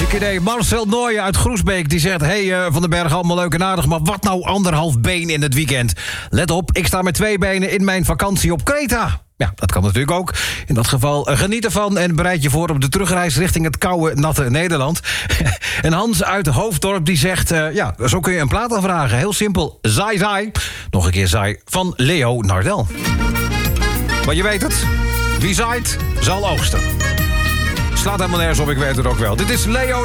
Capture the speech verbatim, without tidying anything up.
Hartstikke idee. Marcel Nooijen uit Groesbeek die zegt... Hey uh, Van den Berg, allemaal leuk en aardig... maar wat nou anderhalf been in het weekend? Let op, ik sta met twee benen in mijn vakantie op Kreta. Ja, dat kan natuurlijk ook. In dat geval uh, geniet ervan en bereid je voor op de terugreis... richting het koude, natte Nederland. En Hans uit Hoofddorp die zegt... Uh, ja, zo kun je een plaat aanvragen. Heel simpel, Zai Zai. Nog een keer Zai van Leo Nardel. Maar je weet het, wie zaait, zal oogsten. Slaat helemaal nergens op, ik weet het ook wel. Dit is Leo